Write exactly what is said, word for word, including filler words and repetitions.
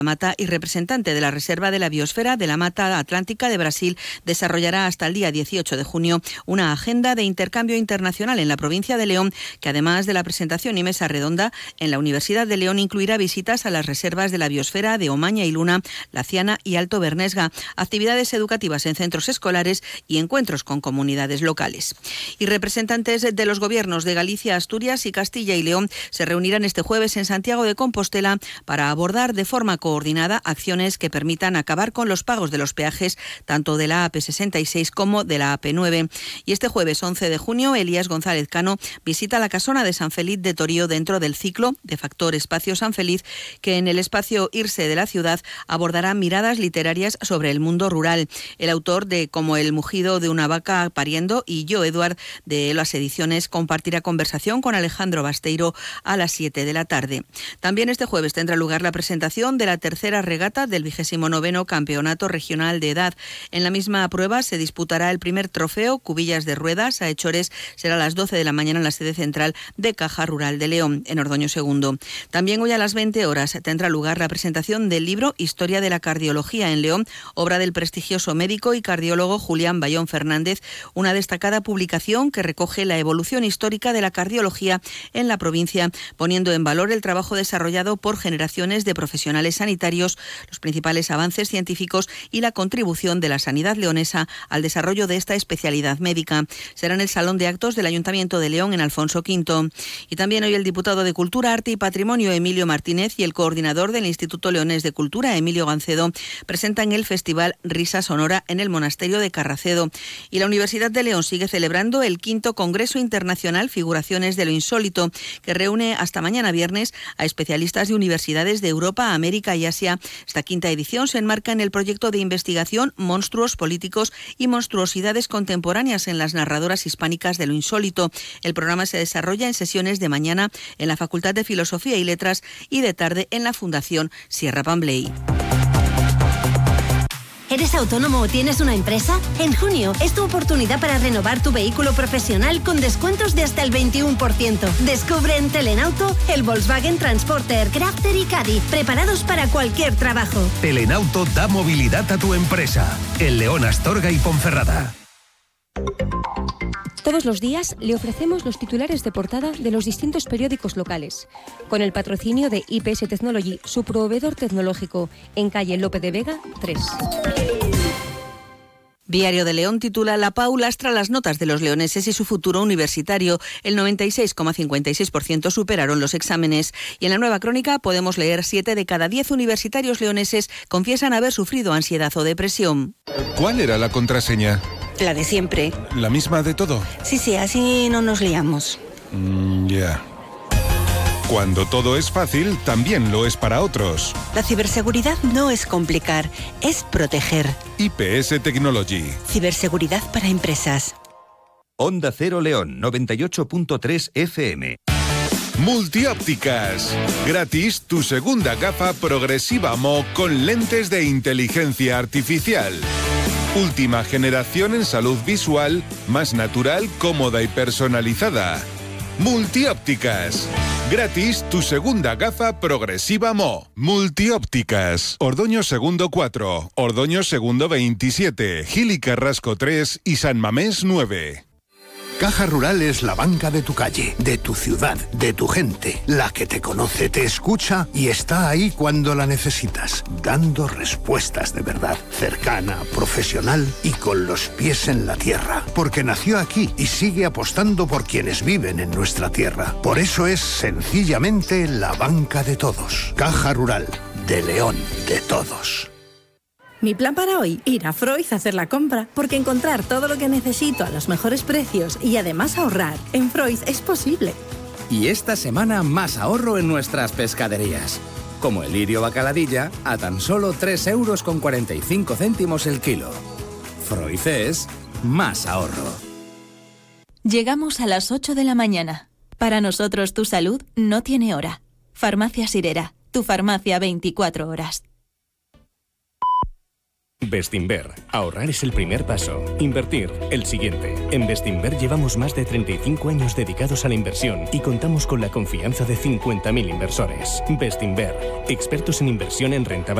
Mata y representante de la Reserva de la Biosfera de la Mata Atlántica de Brasil, desarrollará hasta el día dieciocho de junio una agenda de intercambio internacional en la provincia de León, que además de la presentación y mesa redonda en la Universidad de León incluirá visitas a las reservas de la biosfera de Omaña y Luna, Laciana y Alto Bernesga, actividades educativas en centros escolares y encuentros con comunidades locales. Y representantes de los gobiernos de Galicia, Asturias y Castilla y León se reunirán este jueves en Santiago de Compostela para abordar de forma coordinada acciones que permitan acabar con los pagos de los peajes tanto de la A P sesenta y seis como de la A P nueve. Y este jueves once de junio, Elías González Cano visita la casona de San Feliz de Torío dentro del ciclo de Factor Espacio San Feliz, que en el espacio Irse de la ciudad abordará miradas literarias sobre el mundo rural. El autor de Como el mugido de una vaca pariendo y Yo, Eduard, de las ediciones, compartirá conversación con Alejandro Basteiro a las siete de la tarde. También este jueves tendrá lugar la presentación de la tercera regata del vigésimo noveno Campeonato Regional de Edad. En la misma prueba se disputará el primer trofeo Cubillas de Ruedas a Hechores. Será a las doce de la mañana en la sede central de Caja Rural de León, en Ordoño segundo. También hoy a las veinte horas tendrá lugar la presentación del libro Historia de la Cardiología en León, obra del prestigioso médico y cardiólogo Julián Bayón Fernández, una destacada publicación que recoge la evolución histórica de la cardiología en la provincia, poniendo en valor el trabajo desarrollado por generaciones de profesionales sanitarios, los principales avances científicos y la contribución de la sanidad leonesa al desarrollo de esta especialidad médica. Será en el Salón de Actos del Ayuntamiento de León en Alfonso quinto. Y también hoy el diputado de Cultura, Arte y Patrimonio, Emilio Martínez, y el coordinador del Instituto Leonés de Cultura, Emilio Gancedo, presentan el Festival Risa Sonora en el Monasterio de Carracedo. Y la Universidad de León sigue celebrando el quinto Congreso Internacional Figuraciones de lo Insólito, que reúne hasta mañana viernes a especialistas de universidades de Europa, América y Asia. Esta quinta edición se enmarca en el proyecto de investigación Monstruos políticos y monstruosidades contemporáneas en las narradoras hispánicas de lo insólito. El programa se desarrolla en sesiones de mañana en la Facultad de Filosofía y Letras y de tarde en la Fundación Sierra Pambley. ¿Eres autónomo o tienes una empresa? En junio es tu oportunidad para renovar tu vehículo profesional con descuentos de hasta el veintiuno por ciento. Descubre en Telenauto el Volkswagen Transporter, Crafter y Caddy, preparados para cualquier trabajo. Telenauto da movilidad a tu empresa. En León, Astorga y Ponferrada. Todos los días le ofrecemos los titulares de portada de los distintos periódicos locales, con el patrocinio de I P S Technology, su proveedor tecnológico, en calle Lope de Vega tres. Diario de León titula La Pau lastra las notas de los leoneses y su futuro universitario. El noventa y seis coma cincuenta y seis por ciento superaron los exámenes. Y en la Nueva Crónica podemos leer siete de cada diez universitarios leoneses confiesan haber sufrido ansiedad o depresión. ¿Cuál era la contraseña? La de siempre. ¿La misma de todo? Sí, sí, así no nos liamos. Mm, ya. Yeah. Cuando todo es fácil, también lo es para otros. La ciberseguridad no es complicar, es proteger. I P S Technology. Ciberseguridad para empresas. Onda Cero León, noventa y ocho punto tres F M. Multiópticas. Gratis tu segunda gafa progresiva M O con lentes de inteligencia artificial. Última generación en salud visual, más natural, cómoda y personalizada. Multiópticas. Gratis tu segunda gafa progresiva M O. Multiópticas. Ordoño Segundo cuatro, Ordoño Segundo veintisiete, Gil y Carrasco tres y San Mamés nueve. Caja Rural es la banca de tu calle, de tu ciudad, de tu gente, la que te conoce, te escucha y está ahí cuando la necesitas, dando respuestas de verdad, cercana, profesional y con los pies en la tierra, porque nació aquí y sigue apostando por quienes viven en nuestra tierra. Por eso es sencillamente la banca de todos. Caja Rural, de León, de todos. Mi plan para hoy, ir a Freud a hacer la compra, porque encontrar todo lo que necesito a los mejores precios y además ahorrar en Freud es posible. Y esta semana más ahorro en nuestras pescaderías. Como el lirio bacaladilla a tan solo tres euros con cuarenta y cinco céntimos el kilo. Freud es más ahorro. Llegamos a las ocho de la mañana. Para nosotros tu salud no tiene hora. Farmacia Sirera, tu farmacia veinticuatro horas. Bestinver. Ahorrar es el primer paso. Invertir, el siguiente. En Bestinver llevamos más de treinta y cinco años dedicados a la inversión y contamos con la confianza de cincuenta mil inversores. Bestinver. Expertos en inversión en renta variable.